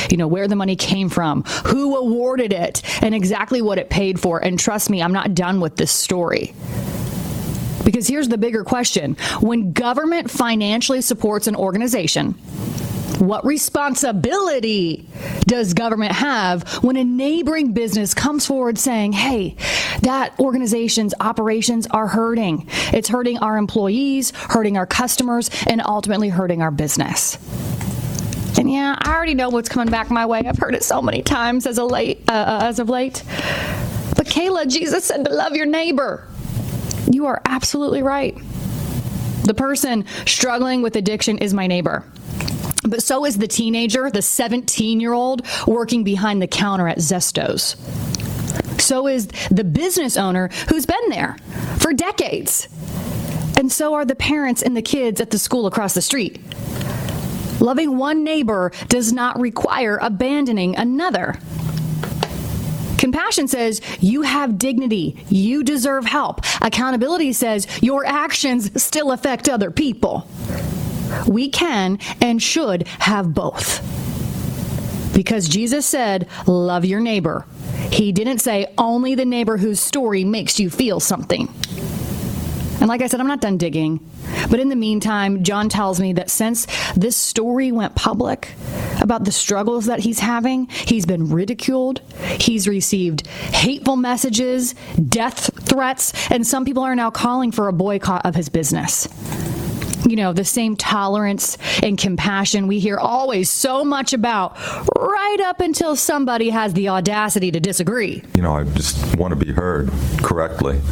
where the money came from, who awarded it, and exactly what it paid for. And trust me, I'm not done with this story. Because here's the bigger question. When government financially supports an organization, what responsibility does government have when a neighboring business comes forward saying, hey, that organization's operations are hurting? It's hurting our employees, hurting our customers, and ultimately hurting our business. And yeah, I already know what's coming back my way. I've heard it so many times as of late. But Kayla, Jesus said to love your neighbor. You are absolutely right. The person struggling with addiction is my neighbor. But so is the teenager, the 17-year-old working behind the counter at Zesto's. So is the business owner who's been there for decades. And so are the parents and the kids at the school across the street. Loving one neighbor does not require abandoning another. Compassion says you have dignity. You deserve help. Accountability says your actions still affect other people. We can and should have both. Because Jesus said, love your neighbor. He didn't say only the neighbor whose story makes you feel something. And like I said, I'm not done digging. But in the meantime, John tells me that since this story went public about the struggles that he's having, he's been ridiculed, he's received hateful messages, death threats, and some people are now calling for a boycott of his business. The same tolerance and compassion we hear always so much about, right up until somebody has the audacity to disagree. I just want to be heard correctly.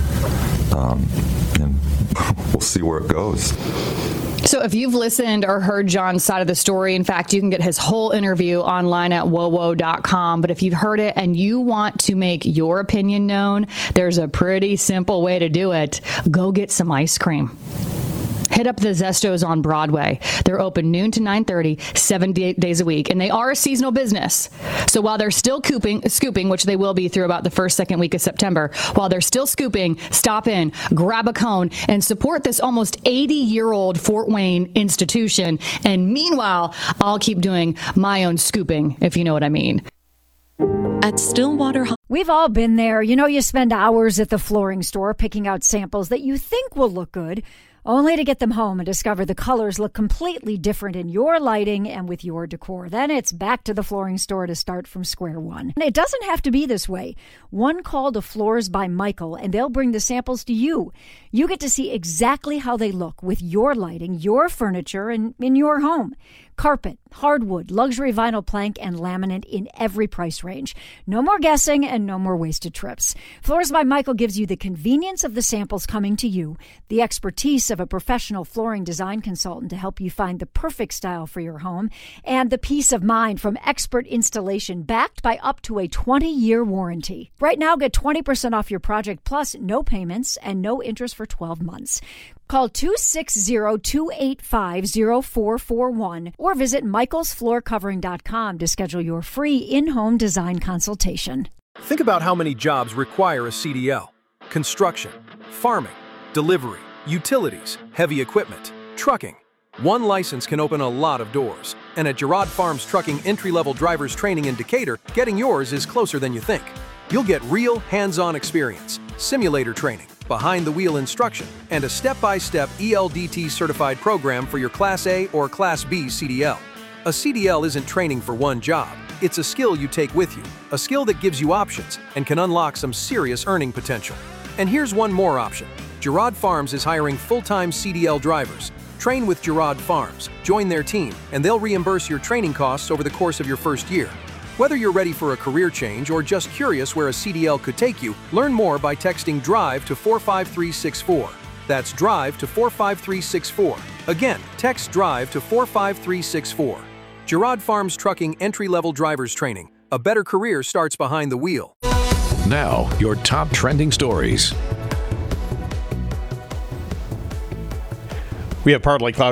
And we'll see where it goes. So if you've listened or heard John's side of the story, in fact, you can get his whole interview online at wowo.com. But if you've heard it and you want to make your opinion known, there's a pretty simple way to do it. Go get some ice cream. Hit up the Zesto's on Broadway. They're open noon to 9:30, 7 days a week, and they are a seasonal business. So while they're still scooping, which they will be through about the second week of September, while they're still scooping, stop in, grab a cone, and support this almost 80-year-old Fort Wayne institution. And meanwhile, I'll keep doing my own scooping, if you know what I mean. At Stillwater, we've all been there. You spend hours at the flooring store picking out samples that you think will look good, only to get them home and discover the colors look completely different in your lighting and with your decor. Then it's back to the flooring store to start from square one. And it doesn't have to be this way. One call to Floors by Michael, and they'll bring the samples to you. You get to see exactly how they look with your lighting, your furniture, and in your home. Carpet, hardwood, luxury vinyl plank, and laminate in every price range. No more guessing and no more wasted trips. Floors by Michael gives you the convenience of the samples coming to you, the expertise of a professional flooring design consultant to help you find the perfect style for your home, and the peace of mind from expert installation backed by up to a 20-year warranty. Right now, get 20% off your project plus no payments and no interest for 12 months. Call 260-285-0441 or visit michaelsfloorcovering.com to schedule your free in-home design consultation. Think about how many jobs require a CDL. Construction, farming, delivery, utilities, heavy equipment, trucking. One license can open a lot of doors. And at Girard Farms Trucking Entry-Level Drivers Training in Decatur, getting yours is closer than you think. You'll get real hands-on experience, simulator training, behind-the-wheel instruction, and a step-by-step ELDT certified program for your Class A or Class B CDL. A CDL isn't training for one job. It's a skill you take with you, a skill that gives you options and can unlock some serious earning potential. And here's one more option. Girard Farms is hiring full-time CDL drivers. Train with Girard Farms, join their team, and they'll reimburse your training costs over the course of your first year. Whether you're ready for a career change or just curious where a CDL could take you, learn more by texting DRIVE to 45364. That's DRIVE to 45364. Again, text DRIVE to 45364. Girard Farms Trucking Entry-Level Drivers Training. A better career starts behind the wheel. Now, your top trending stories. We have partly cloudy